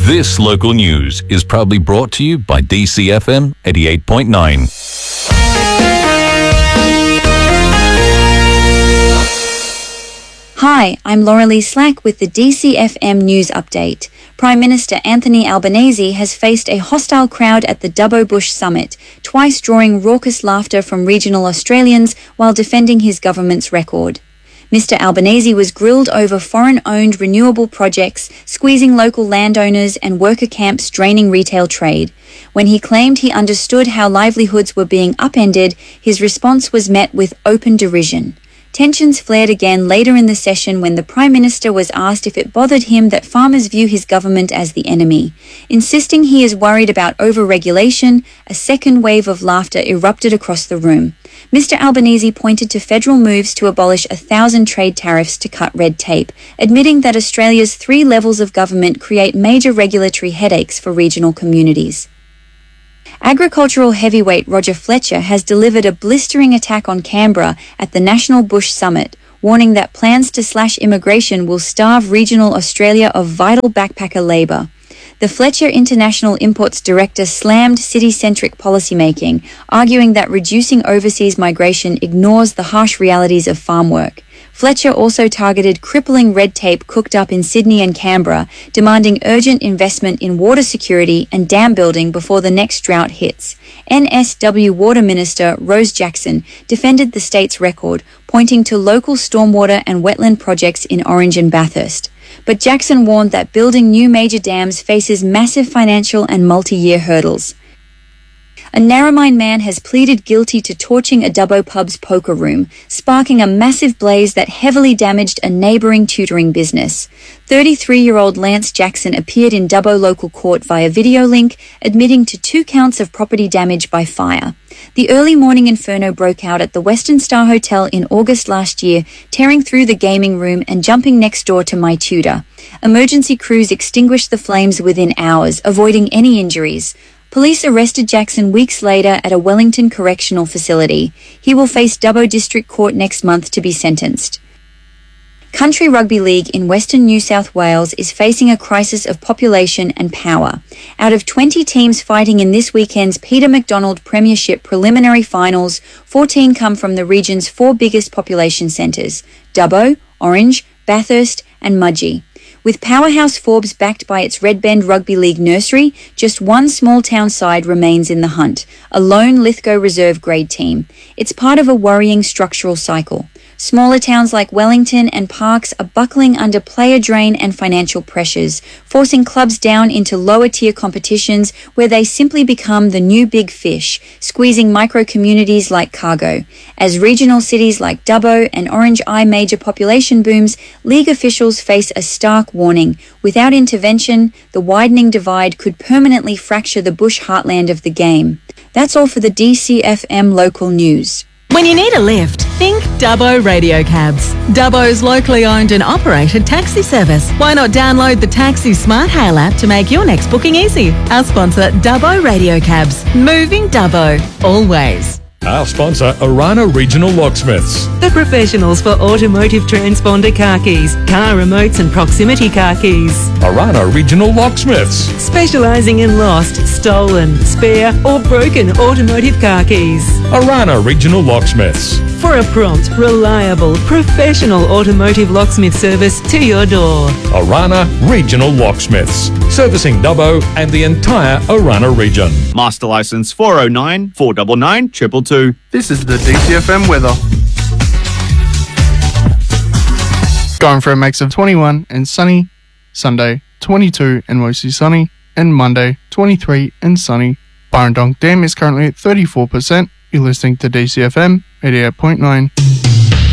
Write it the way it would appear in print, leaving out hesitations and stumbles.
This local news is proudly brought to you by DCFM 88.9. Hi, I'm Laura Lee Slack with the DCFM News Update. Prime Minister Anthony Albanese has faced a hostile crowd at the Dubbo Bush Summit, twice drawing raucous laughter from regional Australians while defending his government's record. Mr Albanese was grilled over foreign-owned renewable projects, squeezing local landowners and worker camps draining retail trade. When he claimed he understood how livelihoods were being upended, his response was met with open derision. Tensions flared again later in the session when the Prime Minister was asked if it bothered him that farmers view his government as the enemy. Insisting he is worried about over-regulation, a second wave of laughter erupted across the room. Mr Albanese pointed to federal moves to abolish 1,000 trade tariffs to cut red tape, admitting that Australia's 3 levels of government create major regulatory headaches for regional communities. Agricultural heavyweight Roger Fletcher has delivered a blistering attack on Canberra at the National Bush Summit, warning that plans to slash immigration will starve regional Australia of vital backpacker labour. The Fletcher International Imports Director slammed city-centric policymaking, arguing that reducing overseas migration ignores the harsh realities of farm work. Fletcher also targeted crippling red tape cooked up in Sydney and Canberra, demanding urgent investment in water security and dam building before the next drought hits. NSW Water Minister Rose Jackson defended the state's record, pointing to local stormwater and wetland projects in Orange and Bathurst. But Jackson warned that building new major dams faces massive financial and multi-year hurdles. A Narromine man has pleaded guilty to torching a Dubbo pub's poker room, sparking a massive blaze that heavily damaged a neighbouring tutoring business. 33-year-old Lance Jackson appeared in Dubbo local court via video link, admitting to 2 counts of property damage by fire. The early morning inferno broke out at the Western Star Hotel in August last year, tearing through the gaming room and jumping next door to my tutor. Emergency crews extinguished the flames within hours, avoiding any injuries. Police arrested Jackson weeks later at a Wellington correctional facility. He will face Dubbo District Court next month to be sentenced. Country Rugby League in Western New South Wales is facing a crisis of population and power. Out of 20 teams fighting in this weekend's Peter MacDonald Premiership preliminary finals, 14 come from the region's 4 biggest population centres: Dubbo, Orange, Bathurst and Mudgee. With powerhouse Forbes backed by its Red Bend Rugby League nursery, just one small town side remains in the hunt, a lone Lithgow Reserve grade team. It's part of a worrying structural cycle. Smaller towns like Wellington and Parkes are buckling under player drain and financial pressures, forcing clubs down into lower-tier competitions where they simply become the new big fish, squeezing micro-communities like Cargo. As regional cities like Dubbo and Orange eye major population booms, league officials face a stark warning. Without intervention, the widening divide could permanently fracture the bush heartland of the game. That's all for the DCFM local news. When you need a lift, think Dubbo Radio Cabs. Dubbo's locally owned and operated taxi service. Why not download the Taxi Smart Hail app to make your next booking easy? Our sponsor, Dubbo Radio Cabs. Moving Dubbo. Always. Our sponsor, Arana Regional Locksmiths. The professionals for automotive transponder car keys, car remotes and proximity car keys. Arana Regional Locksmiths. Specialising in lost, stolen, spare or broken automotive car keys. Arana Regional Locksmiths. For a prompt, reliable, professional automotive locksmith service to your door. Arana Regional Locksmiths. Servicing Dubbo and the entire Arana region. Master Licence 409 499 222. This is the DCFM weather. Going for a max of 21 and sunny. Sunday, 22 and mostly sunny. And Monday, 23 and sunny. Burrendong Dam is currently at 34%. You're listening to DCFM 88.9.